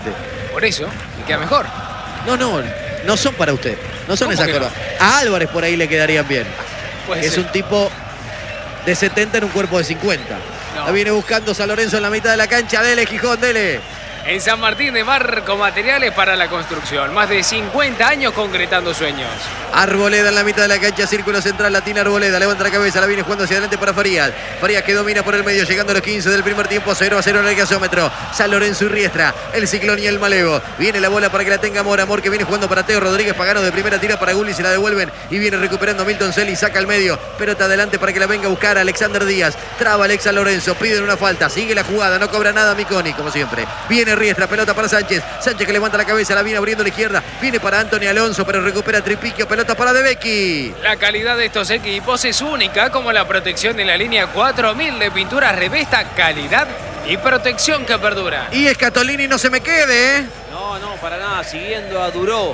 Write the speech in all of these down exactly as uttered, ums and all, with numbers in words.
Por eso, y queda mejor. No, no, no son para usted. No son esas curvas. No? A Álvarez por ahí le quedarían bien. Puede es ser. Un tipo de setenta en un cuerpo de cincuenta. No. La viene buscando San Lorenzo en la mitad de la cancha. Dele, Gijón, dele. En San Martín de Marco, materiales para la construcción. Más de cincuenta años concretando sueños. Arboleda en la mitad de la cancha, círculo central, latina Arboleda, levanta la cabeza, la viene jugando hacia adelante para Farías. Farías que domina por el medio, llegando a los quince del primer tiempo, cero a cero en el gasómetro. San Lorenzo y Riestra, el Ciclón y el Malevo. Viene la bola para que la tenga Amor, Amor que viene jugando para Teo Rodríguez Pagano de primera, tira para Gulli, se la devuelven y viene recuperando Milton Celi, saca al medio, pelota adelante para que la venga a buscar Alexander Díaz. Traba Alex San Lorenzo, piden una falta, sigue la jugada, no cobra nada Miconi, como siempre. Viene Riestra, pelota para Sánchez, Sánchez que levanta la cabeza, la viene abriendo a la izquierda, viene para Anthony Alonso, pero recupera Tripiquio, pelota para De Becchi. La calidad de estos equipos es única, como la protección de la línea cuatro mil de pinturas Revesta, calidad y protección que perdura. Y Escatolini no se me quede, ¿eh? No, no, para nada, siguiendo a Duró.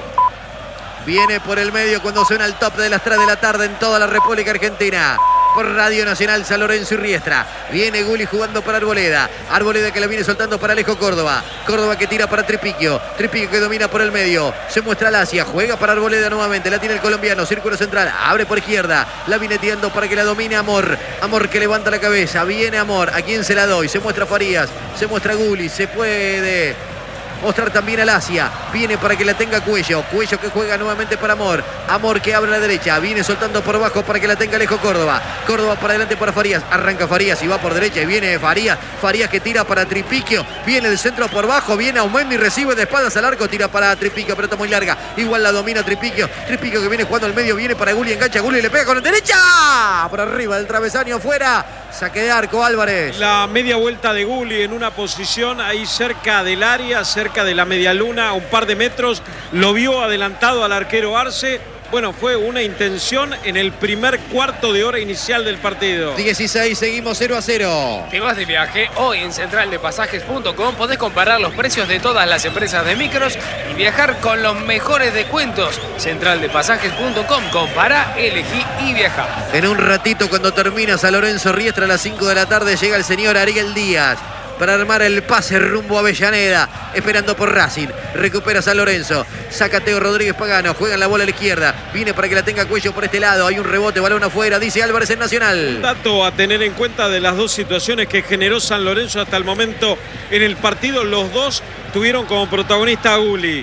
Viene por el medio cuando suena el top de las tres de la tarde en toda la República Argentina. Por Radio Nacional, San Lorenzo y Riestra. Viene Gulli jugando para Arboleda. Arboleda que la viene soltando para Alejo Córdoba. Córdoba que tira para Tripiquio. Tripiquio que domina por el medio. Se muestra Lacia. Juega para Arboleda nuevamente. La tiene el colombiano. Círculo central. Abre por izquierda. La viene tirando para que la domine Amor. Amor que levanta la cabeza. Viene Amor. ¿A quién se la doy? Se muestra Farías. Se muestra Gulli. Se puede mostrar también a Lacia. Viene para que la tenga Cuello. Cuello que juega nuevamente para Amor. Amor que abre a la derecha. Viene soltando por abajo para que la tenga Alejo Córdoba. Córdoba para adelante para Farías. Arranca Farías y va por derecha. Y viene Farías. Farías que tira para Tripiquio. Viene el centro por bajo. Viene Aumendi y recibe de espaldas al arco. Tira para Tripiquio. Pelota muy larga. Igual la domina Tripiquio. Tripiquio que viene jugando al medio. Viene para Gulli. Engancha Gulli. Le pega con la derecha. Por arriba del travesaño afuera. Saque de arco Álvarez. La media vuelta de Gulli en una posición ahí cerca del área. Cerca de la media luna, a un par de metros, lo vio adelantado al arquero Arce. Bueno, fue una intención en el primer cuarto de hora inicial del partido. dieciséis, seguimos cero a cero. ¿Te vas de viaje? Hoy en central de pasajes punto com podés comparar los precios de todas las empresas de micros y viajar con los mejores descuentos. central de pasajes punto com, compara, elegí y viaja. En un ratito, cuando termina San Lorenzo Riestra a las cinco de la tarde, llega el señor Ariel Díaz para armar el pase rumbo a Avellaneda, esperando por Racing. Recupera San Lorenzo, saca Teo Rodríguez Pagano, juega en la bola a la izquierda, viene para que la tenga Cuello por este lado, hay un rebote, balón afuera, dice Álvarez en Nacional. Un dato a tener en cuenta de las dos situaciones que generó San Lorenzo hasta el momento en el partido, los dos tuvieron como protagonista a Gulli.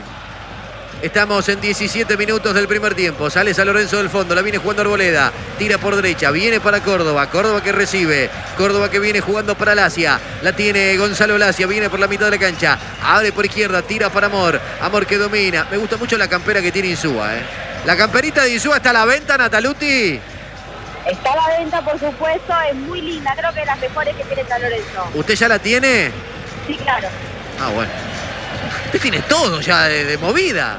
Estamos en diecisiete minutos del primer tiempo. Sale San Lorenzo del fondo. La viene jugando Arboleda. Tira por derecha. Viene para Córdoba. Córdoba que recibe. Córdoba que viene jugando para Lacia. La tiene Gonzalo Lacia. Viene por la mitad de la cancha. Abre por izquierda. Tira para Amor. Amor que domina. Me gusta mucho la campera que tiene Insúa, ¿eh? La camperita de Insúa está a la venta, Nataluti. Está a la venta, por supuesto. Es muy linda. Creo que es de las mejores que tiene San Lorenzo. ¿Usted ya la tiene? Sí, claro. Ah, bueno. Usted tiene todo ya de, de movida.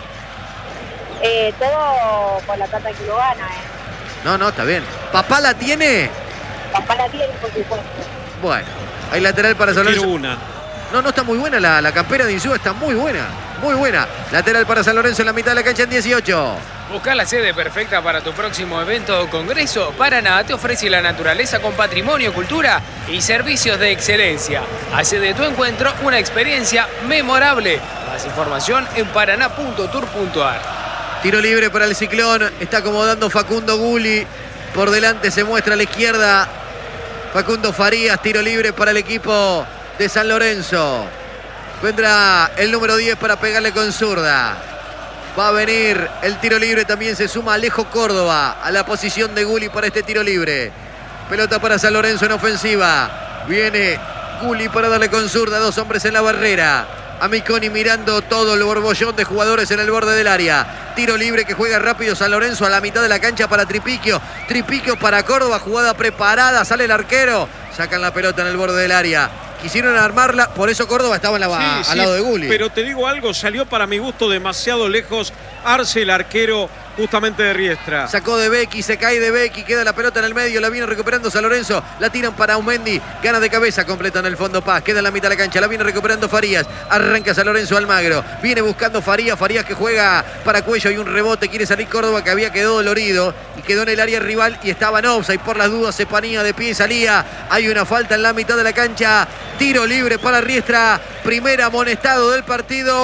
Eh, todo con la plata que lo gana, ¿eh? No, no, está bien. ¿Papá la tiene? Papá la tiene, por supuesto. Bueno, hay lateral para San Lorenzo. Una. No, no está muy buena la, la campera de Insúa, está muy buena. Muy buena. Lateral para San Lorenzo en la mitad de la cancha en dieciocho. Busca la sede perfecta para tu próximo evento o congreso. Paraná te ofrece la naturaleza con patrimonio, cultura y servicios de excelencia. Hace de tu encuentro una experiencia memorable. Más información en paraná punto tour punto ar. Tiro libre para el Ciclón. Está acomodando Facundo Gulli. Por delante se muestra a la izquierda Facundo Farías. Tiro libre para el equipo de San Lorenzo. Vendrá el número diez para pegarle con zurda. Va a venir el tiro libre. También se suma Alejo Córdoba a la posición de Gulli para este tiro libre. Pelota para San Lorenzo en ofensiva. Viene Gulli para darle con zurda. Dos hombres en la barrera. A Miconi mirando todo el borbollón de jugadores en el borde del área. Tiro libre que juega rápido San Lorenzo a la mitad de la cancha para Tripiquio. Tripiquio para Córdoba, jugada preparada, sale el arquero. Sacan la pelota en el borde del área. Quisieron armarla, por eso Córdoba estaba en la, sí, al sí, lado de Gulli. Pero te digo algo, salió para mi gusto demasiado lejos Arce, el arquero justamente de Riestra. Sacó de Becky, se cae de Becky, queda la pelota en el medio, la vino recuperando San Lorenzo, la tiran para Aumendi, gana de cabeza, completa en el fondo Paz, queda en la mitad de la cancha, la viene recuperando Farías, arranca San Lorenzo Almagro, viene buscando Farías, Farías que juega para Cuello y un rebote, quiere salir Córdoba que había quedado dolorido y quedó en el área rival y estaba en offside, por las dudas se ponía de pie y salía, hay una falta en la mitad de la cancha, tiro libre para Riestra, primer amonestado del partido.